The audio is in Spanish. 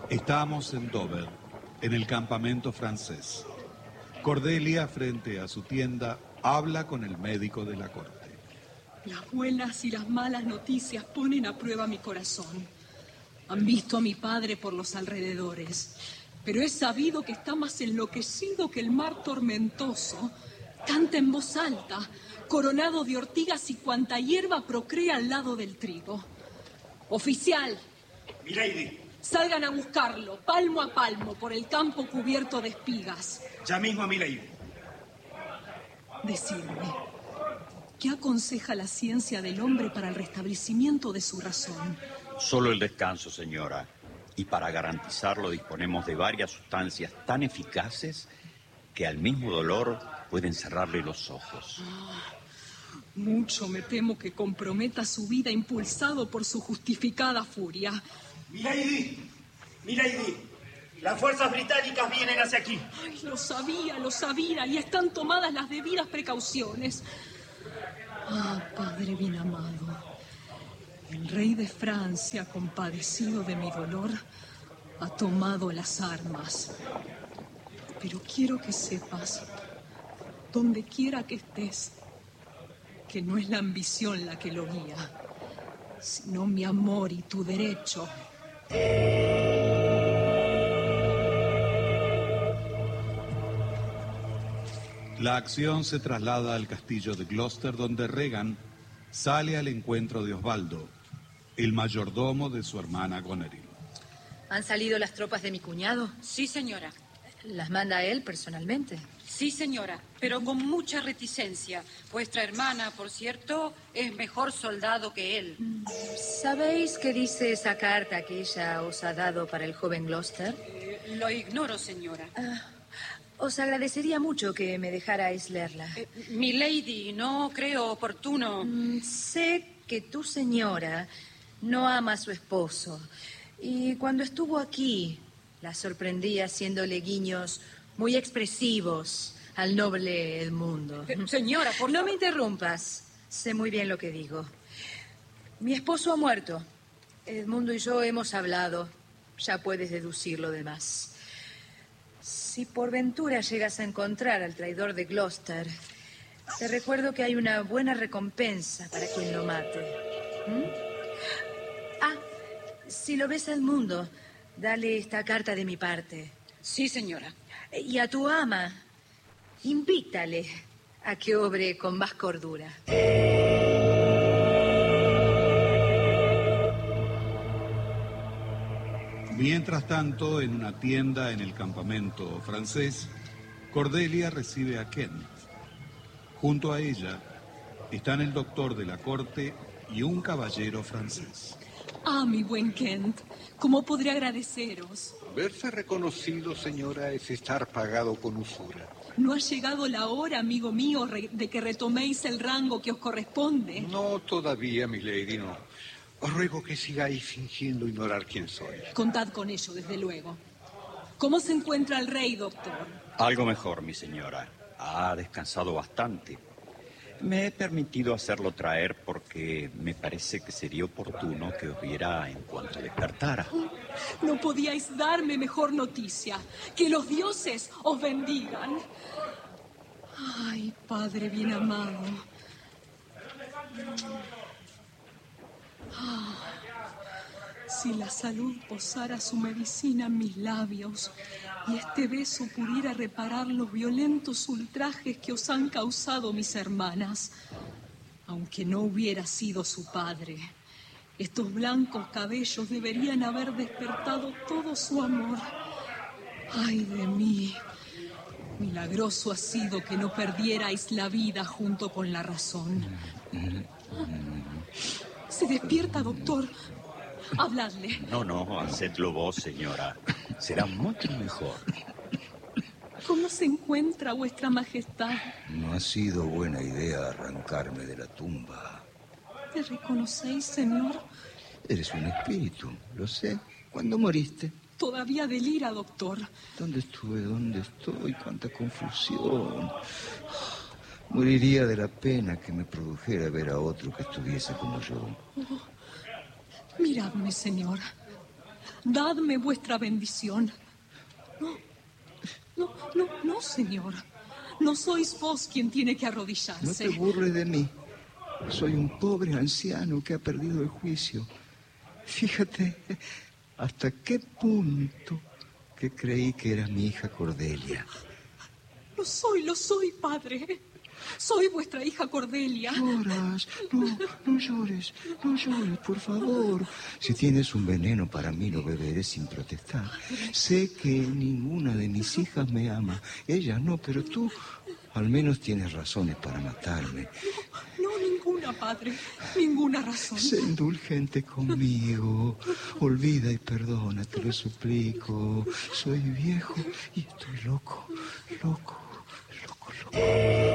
Estamos en Dover, en el campamento francés. Cordelia, frente a su tienda, habla con el médico de la corte. Las buenas y las malas noticias ponen a prueba mi corazón. Han visto a mi padre por los alrededores, pero he sabido que está más enloquecido que el mar tormentoso. Canta en voz alta, coronado de ortigas y cuanta hierba procrea al lado del trigo. Oficial. Milady. Salgan a buscarlo, palmo a palmo, por el campo cubierto de espigas. Ya mismo, Milady. Decidme, ¿qué aconseja la ciencia del hombre para el restablecimiento de su razón? Solo el descanso, señora. Y para garantizarlo disponemos de varias sustancias tan eficaces que al mismo dolor pueden cerrarle los ojos. Mucho me temo que comprometa su vida impulsado por su justificada furia. Milady, Milady, las fuerzas británicas vienen hacia aquí. Ay, lo sabía, y están tomadas las debidas precauciones. Ah, padre bien amado, el rey de Francia, compadecido de mi dolor, ha tomado las armas. Pero quiero que sepas, donde quiera que estés, que no es la ambición la que lo guía, sino mi amor y tu derecho. La acción se traslada al castillo de Gloucester, donde Regan sale al encuentro de Osvaldo, el mayordomo de su hermana Goneril. ¿Han salido las tropas de mi cuñado? Sí, señora. ¿Las manda él personalmente? Sí, señora, pero con mucha reticencia. Vuestra hermana, por cierto, es mejor soldado que él. ¿Sabéis qué dice esa carta que ella os ha dado para el joven Gloucester? Lo ignoro, señora. Os agradecería mucho que me dejarais leerla. Milady, no creo oportuno. Sé que tu señora no ama a su esposo. Y cuando estuvo aquí, la sorprendí haciéndole guiños muy expresivos al noble Edmundo. Señora, por No me interrumpas. Sé muy bien lo que digo. Mi esposo ha muerto. Edmundo y yo hemos hablado. Ya puedes deducir lo demás. Si por ventura llegas a encontrar al traidor de Gloucester, te recuerdo que hay una buena recompensa para quien lo mate. Si lo ves a Edmundo, dale esta carta de mi parte. Sí, señora. Y a tu ama, invítale a que obre con más cordura. Mientras tanto, en una tienda en el campamento francés, Cordelia recibe a Kent. Junto a ella están el doctor de la corte y un caballero francés. Ah, mi buen Kent, ¿cómo podré agradeceros? Verse reconocido, señora, es estar pagado con usura. ¿No ha llegado la hora, amigo mío, de que retoméis el rango que os corresponde? No, todavía, milady, no. Os ruego que sigáis fingiendo ignorar quién soy. Contad con ello, desde luego. ¿Cómo se encuentra el rey, doctor? Algo mejor, mi señora. Ha descansado bastante. Me he permitido hacerlo traer porque me parece que sería oportuno que os viera en cuanto despertara. No podíais darme mejor noticia. Que los dioses os bendigan. Ay, padre bien amado. Si la salud posara su medicina en mis labios y este beso pudiera reparar los violentos ultrajes que os han causado mis hermanas, aunque no hubiera sido su padre, estos blancos cabellos deberían haber despertado todo su amor. ¡Ay de mí! Milagroso ha sido que no perdierais la vida junto con la razón. Se despierta, doctor. Habladle. No, hacedlo vos, señora. Será mucho mejor. ¿Cómo se encuentra vuestra majestad? No ha sido buena idea arrancarme de la tumba. ¿Me reconocéis, señor? Eres un espíritu, lo sé. ¿Cuándo moriste? Todavía delira, doctor. ¿Dónde estuve? ¿Dónde estoy? ¡Cuánta confusión! Moriría de la pena que me produjera ver a otro que estuviese como yo. Miradme, señor. dadme vuestra bendición. No, señor. No sois vos quien tiene que arrodillarse. No te burles de mí. Soy un pobre anciano que ha perdido el juicio. Fíjate hasta qué punto que creí que era mi hija Cordelia. Lo soy, padre. Soy vuestra hija Cordelia. Lloras. No llores, por favor. Si tienes un veneno para mí, lo beberé sin protestar. Sé que ninguna de mis hijas me ama. Ella no, pero tú al menos tienes razones para matarme. No, ninguna, padre. Ninguna razón. Sé indulgente conmigo. Olvida y perdona, te lo suplico. Soy viejo y estoy loco.